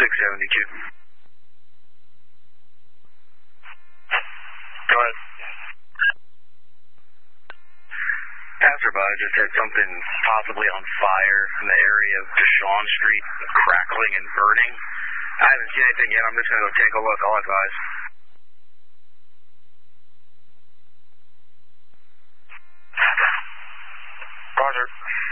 672. Go ahead. Passerby just had something possibly on fire in the area of Deshawn Street, crackling and burning. I haven't seen anything yet. I'm just going to go take a look. I'll advise. Roger.